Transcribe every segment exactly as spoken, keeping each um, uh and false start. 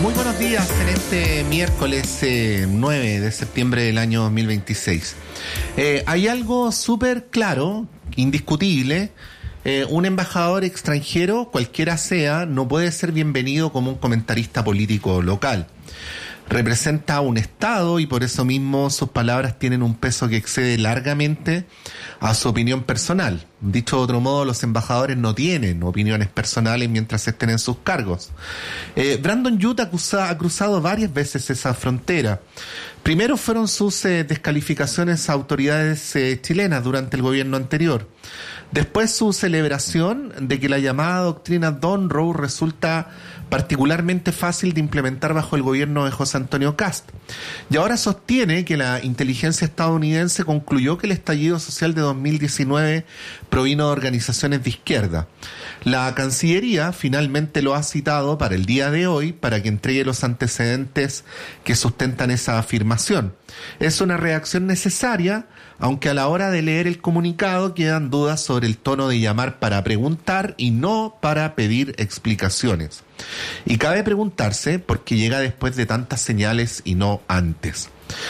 Muy buenos días en este miércoles eh, nueve de septiembre del año dos mil veintiséis. Eh, hay algo súper claro, indiscutible. Eh, un embajador extranjero, cualquiera sea, no puede ser bienvenido como un comentarista político local. Representa un Estado y por eso mismo sus palabras tienen un peso que excede largamente a su opinión personal. Dicho de otro modo, los embajadores no tienen opiniones personales mientras estén en sus cargos. Eh, Brandon Youth acusa, ha cruzado varias veces esa frontera. Primero fueron sus eh, descalificaciones a autoridades eh, chilenas durante el gobierno anterior. Después su celebración de que la llamada doctrina Donroe resulta particularmente fácil de implementar bajo el gobierno de José Antonio Kast. Y ahora sostiene que la inteligencia estadounidense concluyó que el estallido social de dos mil diecinueve provino de organizaciones de izquierda. La Cancillería finalmente lo ha citado para el día de hoy para que entregue los antecedentes que sustentan esa afirmación. Es una reacción necesaria, aunque a la hora de leer el comunicado quedan dudas sobre el tono de llamar para preguntar y no para pedir explicaciones. Y cabe preguntarse por qué llega después de tantas señales y no antes.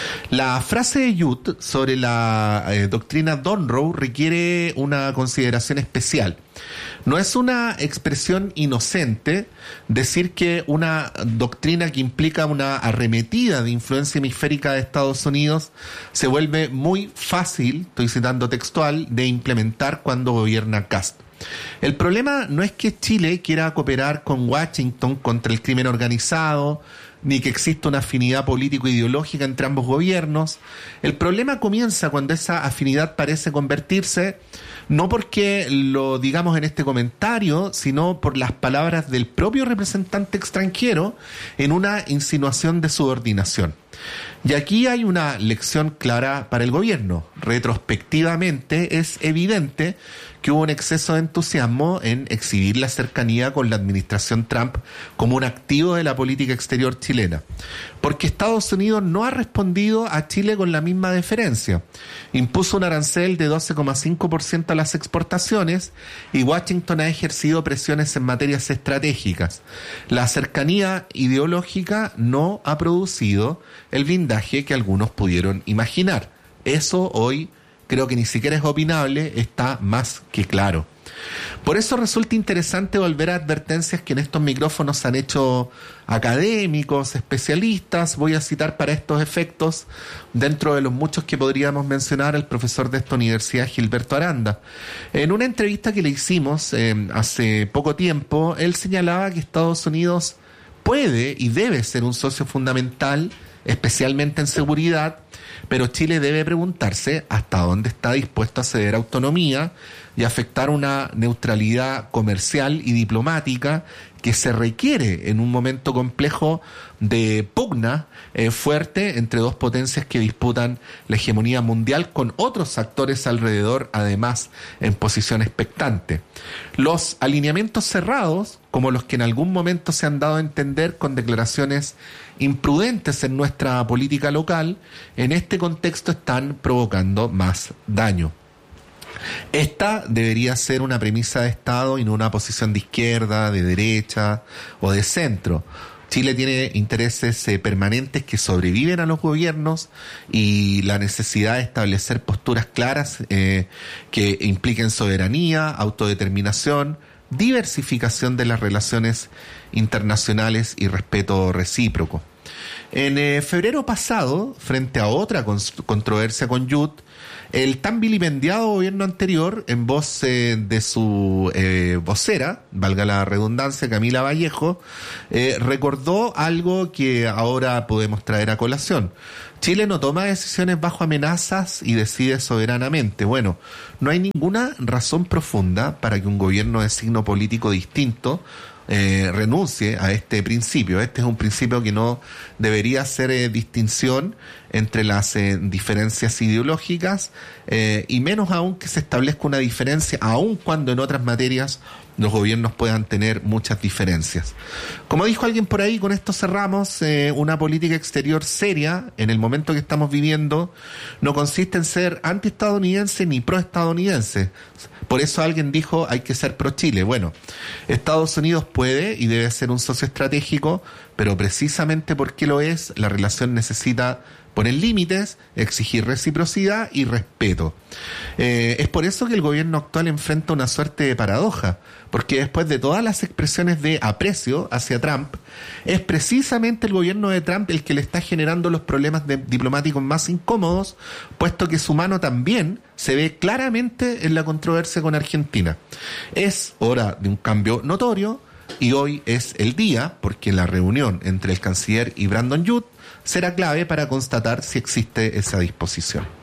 La frase de Youth sobre la eh, doctrina Donroe requiere una consideración especial. No es una expresión inocente decir que una doctrina que implica una arremetida de influencia hemisférica de Estados Unidos se vuelve muy fácil, estoy citando textual, de implementar cuando gobierna Kast. El problema no es que Chile quiera cooperar con Washington contra el crimen organizado, ni que exista una afinidad político-ideológica entre ambos gobiernos. El problema comienza cuando esa afinidad parece convertirse, no porque lo digamos en este comentario, sino por las palabras del propio representante extranjero, en una insinuación de subordinación. Y aquí hay una lección clara para el gobierno. Retrospectivamente es evidente que hubo un exceso de entusiasmo en exhibir la cercanía con la administración Trump como un activo de la política exterior chilena. Porque Estados Unidos no ha respondido a Chile con la misma deferencia. Impuso un arancel de doce coma cinco por ciento a las exportaciones y Washington ha ejercido presiones en materias estratégicas. La cercanía ideológica no ha producido el blindaje que algunos pudieron imaginar. Eso hoy creo que ni siquiera es opinable, está más que claro. Por eso resulta interesante volver a advertencias que en estos micrófonos han hecho académicos, especialistas. Voy a citar para estos efectos, dentro de los muchos que podríamos mencionar, al profesor de esta universidad, Gilberto Aranda. En una entrevista que le hicimos eh, hace poco tiempo, él señalaba que Estados Unidos puede y debe ser un socio fundamental, especialmente en seguridad, pero Chile debe preguntarse hasta dónde está dispuesto a ceder autonomía y afectar una neutralidad comercial y diplomática que se requiere en un momento complejo de pugna eh, fuerte entre dos potencias que disputan la hegemonía mundial con otros actores alrededor, además en posición expectante. Los alineamientos cerrados, como los que en algún momento se han dado a entender con declaraciones imprudentes en nuestra política local, en este contexto están provocando más daño. Esta debería ser una premisa de Estado y no una posición de izquierda, de derecha o de centro. Chile tiene intereses eh, permanentes que sobreviven a los gobiernos y la necesidad de establecer posturas claras eh, que impliquen soberanía, autodeterminación, diversificación de las relaciones internacionales y respeto recíproco. En eh, febrero pasado, frente a otra cons- controversia con Youth, el tan vilipendiado gobierno anterior, en voz eh, de su eh, vocera, valga la redundancia, Camila Vallejo, eh, recordó algo que ahora podemos traer a colación. Chile no toma decisiones bajo amenazas y decide soberanamente. Bueno, no hay ninguna razón profunda para que un gobierno de signo político distinto Eh, renuncie a este principio. Este es un principio que no debería hacer eh, distinción entre las eh, diferencias ideológicas eh, y menos aún que se establezca una diferencia, aun cuando en otras materias los gobiernos puedan tener muchas diferencias. Como dijo alguien por ahí, con esto cerramos, eh, una política exterior seria en el momento que estamos viviendo no consiste en ser anti-estadounidense ni pro-estadounidense. Por eso alguien dijo hay que ser pro-Chile. Bueno, Estados Unidos puede y debe ser un socio estratégico, pero precisamente porque lo es, la relación necesita poner límites, exigir reciprocidad y respeto. Eh, es por eso que el gobierno actual enfrenta una suerte de paradoja, porque después de todas las expresiones de aprecio hacia Trump, es precisamente el gobierno de Trump el que le está generando los problemas de, diplomáticos más incómodos, puesto que su mano también se ve claramente en la controversia con Argentina. Es hora de un cambio notorio, y hoy es el día, porque la reunión entre el canciller y Brandon Youth será clave para constatar si existe esa disposición.